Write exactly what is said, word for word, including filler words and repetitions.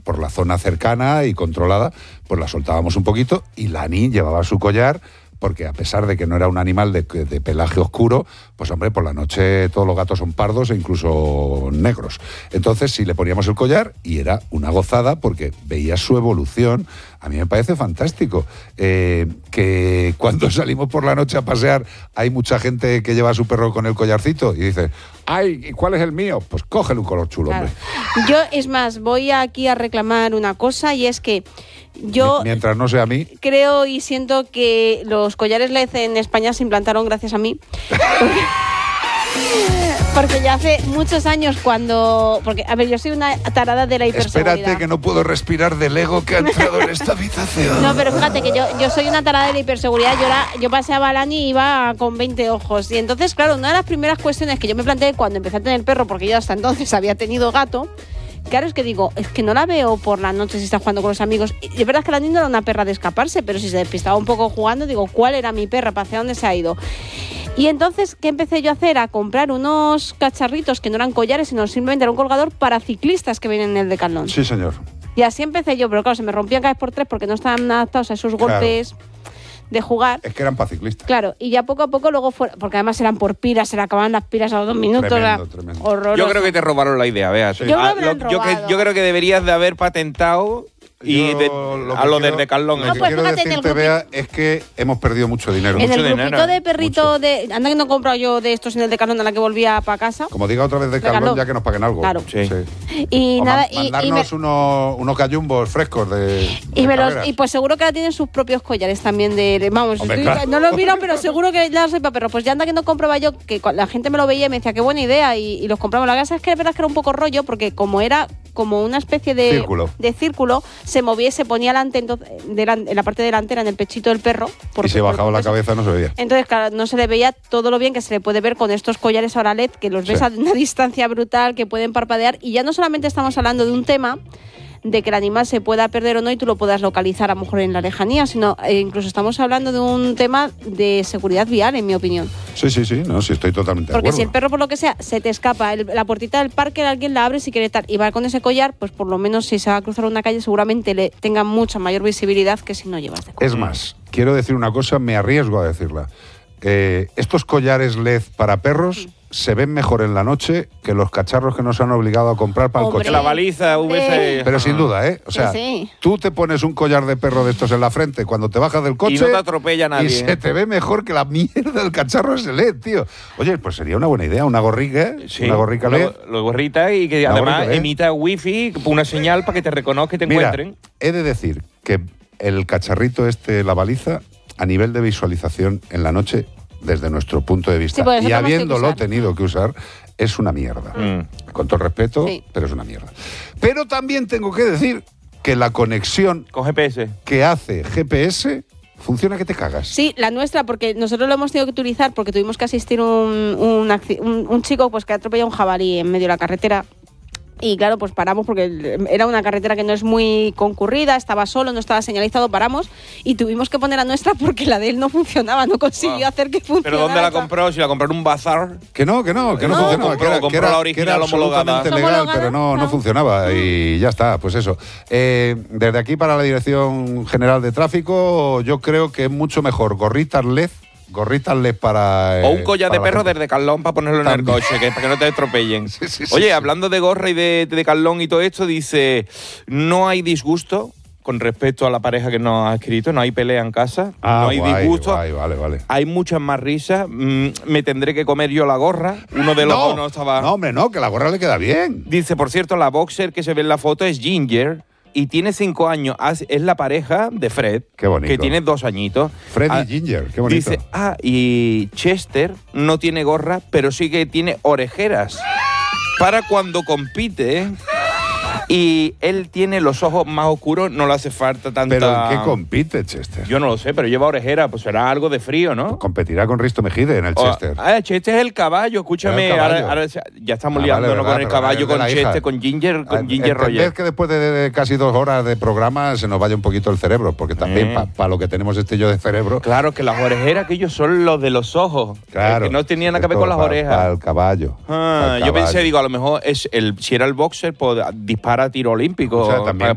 por la zona cercana y controlada, pues la soltábamos un poquito y Lani llevaba su collar, porque a pesar de que no era un animal de, de pelaje oscuro, pues hombre, por la noche todos los gatos son pardos e incluso negros. Entonces sí le poníamos el collar y era una gozada porque veías su evolución. A mí me parece fantástico eh, que cuando salimos por la noche a pasear hay mucha gente que lleva a su perro con el collarcito y dice, ay, ¿y cuál es el mío? Pues cógele un color chulo, claro. Hombre. Yo, es más, voy aquí a reclamar una cosa y es que yo, mientras no sea a mí, creo y siento que los collares L E D en España se implantaron gracias a mí. Porque, porque ya hace muchos años cuando... Porque, a ver, yo soy una tarada de la hiperseguridad. Espérate que no puedo respirar del ego que ha entrado en esta habitación. No, pero fíjate que yo, yo soy una tarada de la hiperseguridad. Yo, era, yo paseaba a Lani y iba con veinte ojos. Y entonces, claro, una de las primeras cuestiones que yo me planteé cuando empecé a tener perro, porque yo hasta entonces había tenido gato... Claro, es que digo, es que no la veo por la noche si está jugando con los amigos. Y es verdad que la niña era una perra de escaparse, pero si se despistaba un poco jugando, digo, ¿cuál era mi perra? ¿Para hacia dónde se ha ido? Y entonces, ¿qué empecé yo a hacer? A comprar unos cacharritos que no eran collares, sino simplemente era un colgador para ciclistas que vienen en el Decathlon. Sí, señor. Y así empecé yo, pero claro, se me rompían cada vez por tres porque no estaban adaptados a esos golpes... Claro. De jugar. Es que eran para ciclistas. Claro, y ya poco a poco luego fue, porque además eran por pilas, se le acababan las pilas a los dos minutos. Tremendo, tremendo. Horroroso. Yo creo que te robaron la idea, Bea. Sí. Yo, ah, lo, lo, yo, que, yo creo que deberías de haber patentado y yo, de, lo a lo quiero, del Decathlon. Lo no, que pues quiero decirte, Bea, es que hemos perdido mucho dinero. En mucho el grupito dinero. de perrito mucho. de... Anda que no he comprado yo de estos en el Decathlon a la que volvía para casa. Como diga otra vez Decathlon, ya que nos paguen algo. Claro. Sí. sí. Y o nada, ma mandarnos y, y me... unos, unos gallumbos frescos de, y, de me los, y pues seguro que ahora tienen sus propios collares también de... Vamos, Hombre, estoy, claro. no lo miro, pero seguro que ya soy para perros. Pues ya anda que no compraba yo, que la gente me lo veía y me decía, qué buena idea, y, y los compramos. La casa es que es verdad que era un poco rollo, porque como era como una especie de círculo, de círculo se movía y se ponía delante, entonces, delan, en la parte delantera, en el pechito del perro. Por, y se por, bajaba por la cabeza, no se veía. Entonces, claro, no se le veía todo lo bien que se le puede ver con estos collares ahora L E D, que los ves sí. a una distancia brutal, que pueden parpadear. Y ya no solamente estamos hablando de un tema de que el animal se pueda perder o no y tú lo puedas localizar a lo mejor en la lejanía, sino eh, incluso estamos hablando de un tema de seguridad vial, en mi opinión. Sí, sí, sí, no, sí estoy totalmente Porque de acuerdo. si el perro, por lo que sea, se te escapa, el, la puertita del parque, alguien la abre si quiere estar y va con ese collar, pues por lo menos si se va a cruzar una calle seguramente le tenga mucha mayor visibilidad que si no llevas de collar. Es más, quiero decir una cosa, me arriesgo a decirla. Eh, estos collares L E D para perros mm. se ven mejor en la noche que los cacharros que nos han obligado a comprar para Hombre, el coche. La baliza, V C... Pero sin duda, ¿eh? O sea, sí, sí. tú te pones un collar de perro de estos en la frente cuando te bajas del coche y no te atropella nadie. Y se te ve mejor que la mierda del cacharro ese L E D, tío. Oye, pues sería una buena idea, una gorrica, sí, una gorrica L E D. Lo, lo gorrita y que una además gorrica, emita wifi, una señal para que te reconozca y te Mira, encuentren. He de decir que el cacharrito este, la baliza, a nivel de visualización en la noche, desde nuestro punto de vista, sí, y habiéndolo que tenido que usar, es una mierda. Mm. Con todo respeto, sí. pero es una mierda. Pero también tengo que decir que la conexión con G P S que hace G P S funciona que te cagas. Sí, la nuestra, porque nosotros lo hemos tenido que utilizar porque tuvimos que asistir un, un, un, un chico pues que atropelló un jabalí en medio de la carretera. Y claro, pues paramos porque era una carretera que no es muy concurrida, estaba solo, no estaba señalizado, paramos y tuvimos que poner la nuestra porque la de él no funcionaba, no consiguió wow. hacer que funcionara. ¿Pero dónde la compró? ¿Si la compró en un bazar? Que no, que no, que no, no funcionaba. compró, que era, compró que era, la original que era homologada. absolutamente legal, ¿Homologada? pero no, no. no funcionaba y ya está, pues eso. Eh, desde aquí para la Dirección General de Tráfico, yo creo que es mucho mejor gorritas L E D, gorritas L E D para... Eh, o un collar de perro gente. desde Decathlon para ponerlo También. en el coche, que, para que no te atropellen. Sí, sí, sí, Oye, sí. hablando de gorra y de, de Decathlon y todo esto, dice, no hay disgusto con respecto a la pareja que nos ha escrito, no hay pelea en casa, Ah, no hay guay, disgusto. guay, vale, vale. Hay muchas más risas. Mm, me tendré que comer yo la gorra. Uno de los no, dos no estaba... No, hombre, no, que la gorra le queda bien. Dice, por cierto, la boxer que se ve en la foto es Ginger y tiene cinco años. Es la pareja de Fred, Qué bonito. que tiene dos añitos. Fred Ah, y Ginger, qué bonito. Dice, ah, y Chester no tiene gorra, pero sí que tiene orejeras para cuando compite. Y él tiene los ojos más oscuros, no le hace falta tanta... ¿Pero en qué compite Chester? Yo no lo sé, pero lleva orejeras, pues será algo de frío, ¿no? Competirá con Risto Mejide en el O- Chester. Ah, Chester es el caballo, escúchame. Es el caballo. Ahora, ahora ya estamos Ah, liándonos vale, con verdad, el pero caballo, es de con la hija. Chester, con Ginger, con Ah, Ginger entended Roger. que después de, de casi dos horas de programa se nos vaya un poquito el cerebro, porque también Eh. para pa lo que tenemos este yo de cerebro... Claro, que las orejeras aquellos son los de los ojos. Claro, que no tenían nada que ver esto con las pa- orejas. Para el caballo. Ah, pa'l yo pensé, caballo. digo, a lo mejor es el, si era el boxer, pues dispara a tiro olímpico. O sea, también